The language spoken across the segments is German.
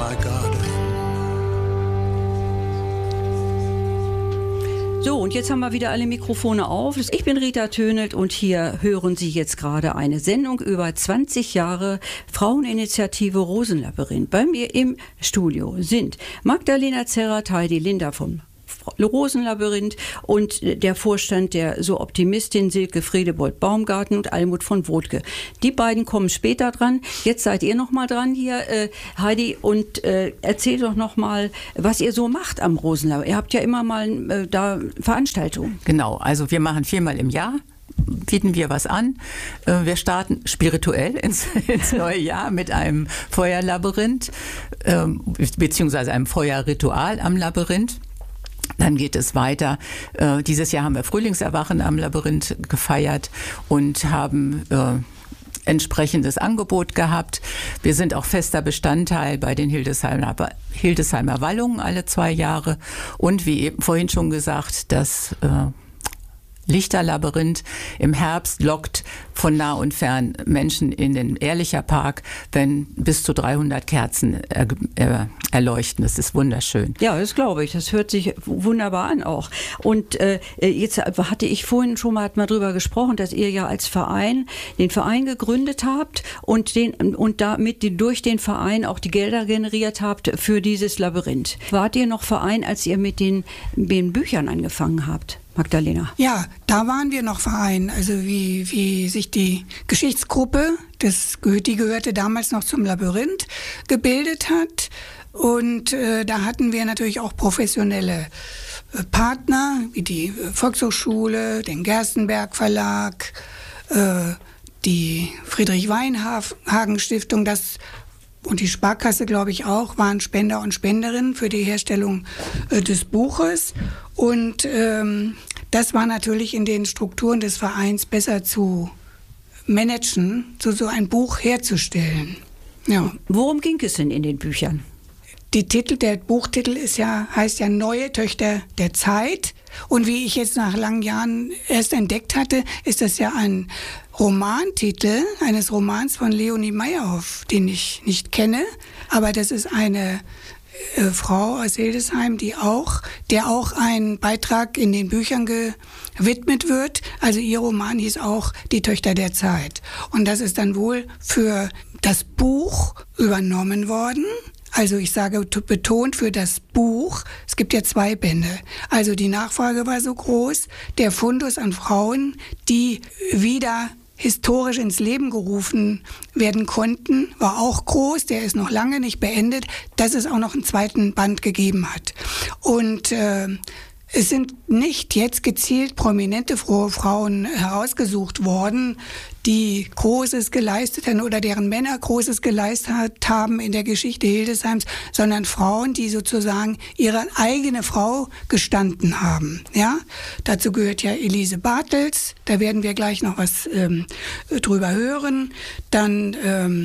my garden. So, und jetzt haben wir wieder alle Mikrofone auf. Ich bin Rita Tönelt und hier hören Sie jetzt gerade eine Sendung über 20 Jahre Fraueninitiative Rosenlabyrinth. Bei mir im Studio sind Magdalena Zerrat, Heidi Linder vom Rosenlabyrinth und der Vorstand der So Optimistin Silke Fredebold-Baumgarten und Almut von Wodke. Die beiden kommen später dran. Jetzt seid ihr noch mal dran hier, Heidi, und erzählt doch noch mal, was ihr so macht am Rosenlabyrinth. Ihr habt ja immer mal da Veranstaltungen. Genau, also wir machen 4-mal im Jahr. Bieten wir was an. Wir starten spirituell ins neue Jahr mit einem Feuerlabyrinth, beziehungsweise einem Feuerritual am Labyrinth. Dann geht es weiter. Dieses Jahr haben wir Frühlingserwachen am Labyrinth gefeiert und haben entsprechendes Angebot gehabt. Wir sind auch fester Bestandteil bei den Hildesheimer Wallungen alle 2 Jahre. Und wie eben vorhin schon gesagt, das Lichterlabyrinth im Herbst lockt von nah und fern Menschen in den Ehrlicher Park, wenn bis zu 300 Kerzen erleuchten. Das ist wunderschön. Ja, das glaube ich. Das hört sich wunderbar an auch. Und jetzt hatte ich vorhin schon mal drüber gesprochen, dass ihr ja als Verein den Verein gegründet habt und damit durch den Verein auch die Gelder generiert habt für dieses Labyrinth. Wart ihr noch Verein, als ihr mit den Büchern angefangen habt? Magdalena. Ja, da waren wir noch Verein. Also wie sich die Geschichtsgruppe, die gehörte damals noch zum Labyrinth, gebildet hat. Und da hatten wir natürlich auch professionelle Partner, wie die Volkshochschule, den Gerstenberg Verlag, die Friedrich-Weinhagen-Stiftung, und die Sparkasse, glaube ich, auch, waren Spender und Spenderinnen für die Herstellung des Buches. Und das war natürlich in den Strukturen des Vereins besser zu managen, so ein Buch herzustellen. Ja. Worum ging es denn in den Büchern? Der Buchtitel heißt ja Neue Töchter der Zeit. Und wie ich jetzt nach langen Jahren erst entdeckt hatte, ist das ja ein Romantitel eines Romans von Leonie Meyerhoff, den ich nicht kenne. Aber das ist eine Frau aus Hildesheim, der auch ein Beitrag in den Büchern gewidmet wird. Also ihr Roman hieß auch Die Töchter der Zeit. Und das ist dann wohl für das Buch übernommen worden. Also ich sage betont für das Buch. Es gibt ja 2 Bände. Also die Nachfrage war so groß. Der Fundus an Frauen, die wieder historisch ins Leben gerufen werden konnten, war auch groß. Der ist noch lange nicht beendet, dass es auch noch einen 2. Band gegeben hat. Und es sind nicht jetzt gezielt prominente Frauen herausgesucht worden, die Großes geleistet haben oder deren Männer Großes geleistet haben in der Geschichte Hildesheims, sondern Frauen, die sozusagen ihre eigene Frau gestanden haben. Ja? Dazu gehört ja Elise Bartels, da werden wir gleich noch was drüber hören. Dann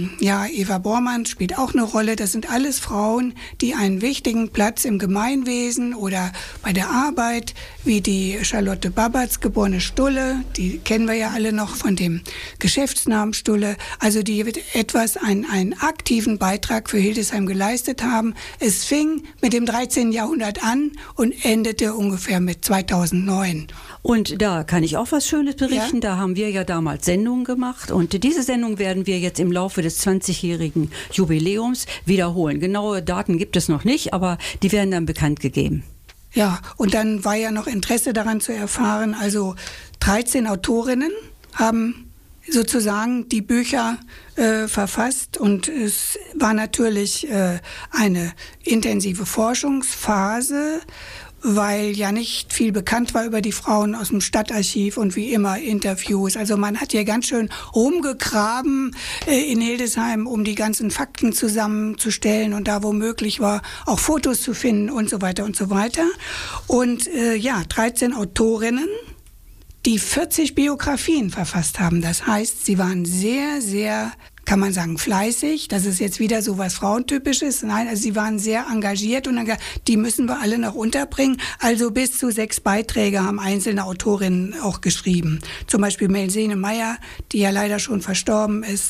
Eva Bormann spielt auch eine Rolle. Das sind alles Frauen, die einen wichtigen Platz im Gemeinwesen oder bei der Arbeit, wie die Charlotte Babatz, geborene Stulle, die kennen wir ja alle noch von dem Geschäftsnamen Stulle, also die einen aktiven Beitrag für Hildesheim geleistet haben. Es fing mit dem 13. Jahrhundert an und endete ungefähr mit 2009. Und da kann ich auch was Schönes berichten. Ja? Da haben wir ja damals Sendungen gemacht und diese Sendung werden wir jetzt im Laufe des 20-jährigen Jubiläums wiederholen. Genaue Daten gibt es noch nicht, aber die werden dann bekannt gegeben. Ja, und dann war ja noch Interesse daran zu erfahren, also 13 Autorinnen haben sozusagen die Bücher verfasst und es war natürlich eine intensive Forschungsphase, weil ja nicht viel bekannt war über die Frauen aus dem Stadtarchiv und wie immer Interviews. Also man hat hier ganz schön rumgegraben in Hildesheim, um die ganzen Fakten zusammenzustellen und da wo möglich war, auch Fotos zu finden und so weiter und so weiter. Und 13 Autorinnen, die 40 Biografien verfasst haben. Das heißt, sie waren sehr, sehr, kann man sagen, fleißig. Das ist jetzt wieder so was Frauentypisches. Nein, also sie waren sehr engagiert und die müssen wir alle noch unterbringen. Also bis zu 6 Beiträge haben einzelne Autorinnen auch geschrieben. Zum Beispiel Melsene Meyer, die ja leider schon verstorben ist.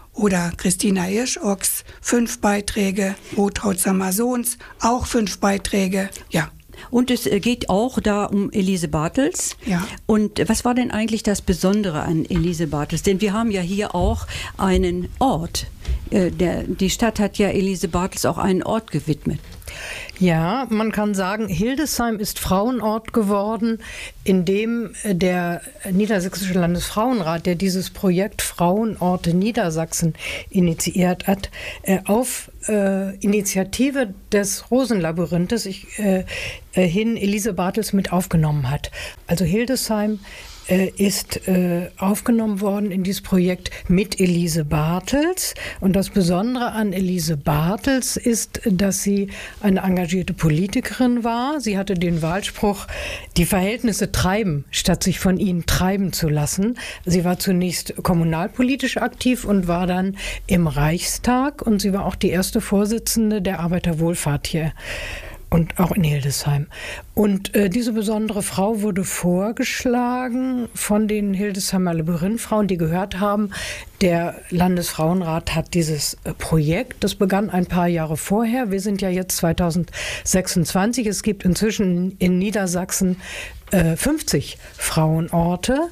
oder Christina Hirsch-Ochs, 5 Beiträge, Rotraud Sammer-Sohns, auch 5 Beiträge, ja. Und es geht auch da um Elise Bartels. Ja. Und was war denn eigentlich das Besondere an Elise Bartels? Denn wir haben ja hier auch einen Ort. Die Stadt hat ja Elise Bartels auch einen Ort gewidmet. Ja, man kann sagen, Hildesheim ist Frauenort geworden, in dem der Niedersächsische Landesfrauenrat, der dieses Projekt Frauenorte Niedersachsen initiiert hat, auf Initiative des Rosenlabyrinthes hin Elise Bartels mit aufgenommen hat. Also Hildesheim ist aufgenommen worden in dieses Projekt mit Elise Bartels. Und das Besondere an Elise Bartels ist, dass sie eine engagierte Politikerin war. Sie hatte den Wahlspruch, die Verhältnisse treiben, statt sich von ihnen treiben zu lassen. Sie war zunächst kommunalpolitisch aktiv und war dann im Reichstag. Und sie war auch die erste Vorsitzende der Arbeiterwohlfahrt hier. Und auch in Hildesheim. Und diese besondere Frau wurde vorgeschlagen von den Hildesheimer Labyrinthfrauen, die gehört haben, der Landesfrauenrat hat dieses Projekt, das begann ein paar Jahre vorher. Wir sind ja jetzt 2026. Es gibt inzwischen in Niedersachsen 50 Frauenorte.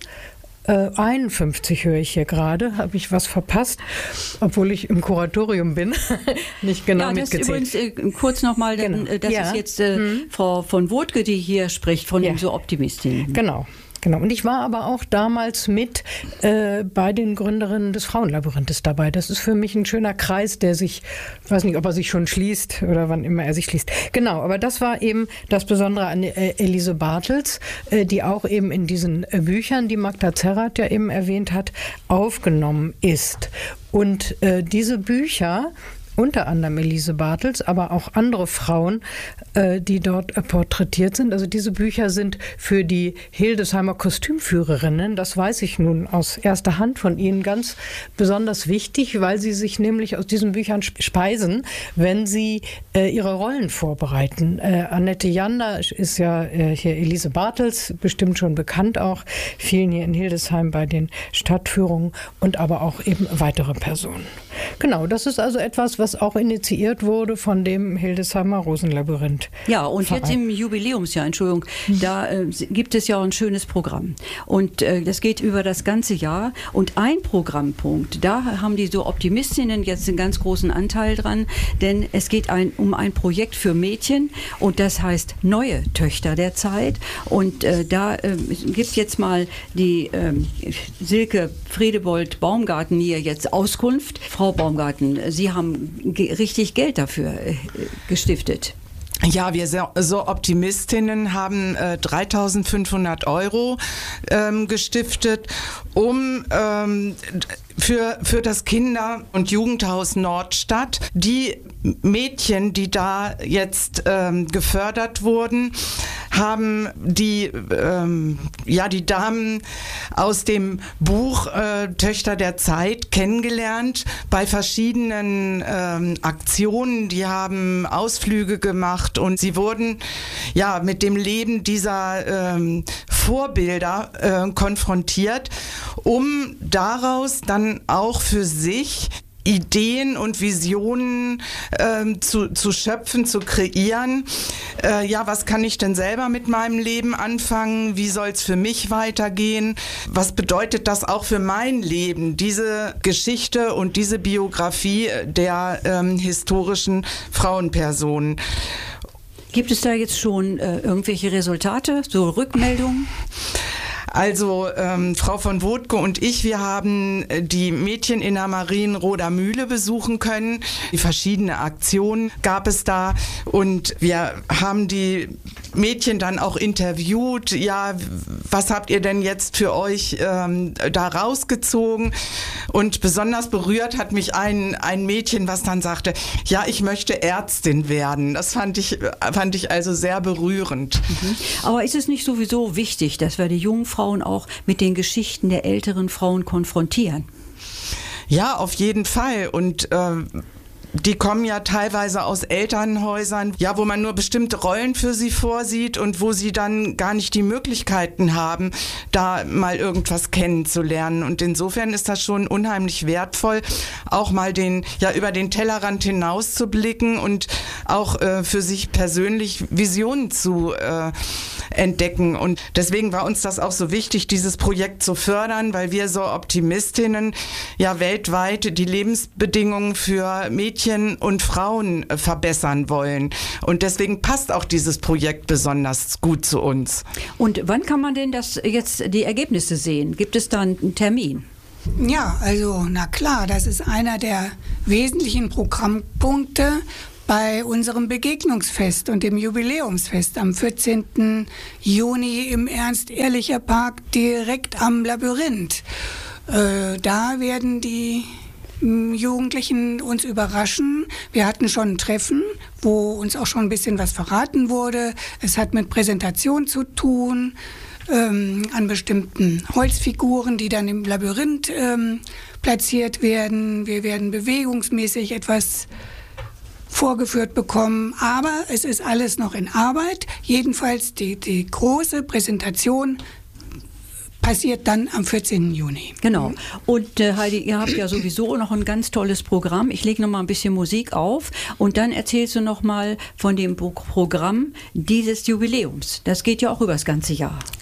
51 höre ich hier gerade. Habe ich was verpasst, obwohl ich im Kuratorium bin, nicht genau mitgezählt. Ja, übrigens kurz nochmal, genau. Das ist jetzt Frau von Wodtke, die hier spricht, von den so Optimistinnen. Genau. Und ich war aber auch damals mit bei den Gründerinnen des Frauenlabyrinthes dabei. Das ist für mich ein schöner Kreis, der sich, ich weiß nicht, ob er sich schon schließt oder wann immer er sich schließt. Genau, aber das war eben das Besondere an Elise Bartels, die auch eben in diesen Büchern, die Magda Zerrath ja eben erwähnt hat, aufgenommen ist. Und diese Bücher, unter anderem Elise Bartels, aber auch andere Frauen, die dort porträtiert sind. Also diese Bücher sind für die Hildesheimer Kostümführerinnen, das weiß ich nun aus erster Hand von Ihnen, ganz besonders wichtig, weil sie sich nämlich aus diesen Büchern speisen, wenn sie ihre Rollen vorbereiten. Annette Jander ist ja hier Elise Bartels, bestimmt schon bekannt auch, vielen hier in Hildesheim bei den Stadtführungen und aber auch eben weitere Personen. Genau, das ist also etwas, was auch initiiert wurde von dem Hildesheimer Rosenlabyrinth. Ja, und jetzt im Jubiläumsjahr, Entschuldigung, da gibt es ja ein schönes Programm. Und das geht über das ganze Jahr. Und ein Programmpunkt, da haben die so Optimistinnen jetzt einen ganz großen Anteil dran, denn es geht um ein Projekt für Mädchen und das heißt Neue Töchter der Zeit. Und da gibt jetzt mal die Silke Fredebold Baumgarten hier jetzt Auskunft. Frau Baumgarten, Sie haben richtig Geld dafür gestiftet. Ja, wir so Optimistinnen haben 3.500 € gestiftet, um für das Kinder- und Jugendhaus Nordstadt die Mädchen, die da jetzt gefördert wurden, haben die Damen aus dem Buch Töchter der Zeit kennengelernt bei verschiedenen Aktionen. Die haben Ausflüge gemacht und sie wurden ja mit dem Leben dieser Vorbilder konfrontiert, um daraus dann auch für sich Ideen und Visionen zu schöpfen, zu kreieren. Was kann ich denn selber mit meinem Leben anfangen? Wie soll es für mich weitergehen? Was bedeutet das auch für mein Leben, diese Geschichte und diese Biografie der historischen Frauenpersonen? Gibt es da jetzt schon irgendwelche Resultate, so Rückmeldungen? Also Frau von Wodtke und ich, wir haben die Mädchen in der Marienroder Mühle besuchen können. Die verschiedene Aktionen gab es da und wir haben die Mädchen dann auch interviewt. Ja, was habt ihr denn jetzt für euch da rausgezogen? Und besonders berührt hat mich ein Mädchen, was dann sagte, ja, ich möchte Ärztin werden. Das fand ich also sehr berührend. Mhm. Aber ist es nicht sowieso wichtig, dass wir die jungen Frauen auch mit den Geschichten der älteren Frauen konfrontieren? Ja, auf jeden Fall. Und die kommen ja teilweise aus Elternhäusern, ja, wo man nur bestimmte Rollen für sie vorsieht und wo sie dann gar nicht die Möglichkeiten haben, da mal irgendwas kennenzulernen. Und insofern ist das schon unheimlich wertvoll, auch mal über den Tellerrand hinaus zu blicken und auch für sich persönlich Visionen zu entdecken. Und deswegen war uns das auch so wichtig, dieses Projekt zu fördern, weil wir so Optimistinnen ja weltweit die Lebensbedingungen für Mädchen und Frauen verbessern wollen. Und deswegen passt auch dieses Projekt besonders gut zu uns. Und wann kann man denn die Ergebnisse sehen? Gibt es da einen Termin? Ja, also na klar, das ist einer der wesentlichen Programmpunkte bei unserem Begegnungsfest und dem Jubiläumsfest am 14. Juni im Ernst-Ehrlicher-Park direkt am Labyrinth. Da werden die Jugendlichen uns überraschen. Wir hatten schon ein Treffen, wo uns auch schon ein bisschen was verraten wurde. Es hat mit Präsentation zu tun, an bestimmten Holzfiguren, die dann im Labyrinth platziert werden. Wir werden bewegungsmäßig etwas vorgeführt bekommen, aber es ist alles noch in Arbeit. Jedenfalls die große Präsentation passiert dann am 14. Juni. Genau. Und Heidi, ihr habt ja sowieso noch ein ganz tolles Programm. Ich lege noch mal ein bisschen Musik auf und dann erzählst du noch mal von dem Programm dieses Jubiläums. Das geht ja auch über das ganze Jahr.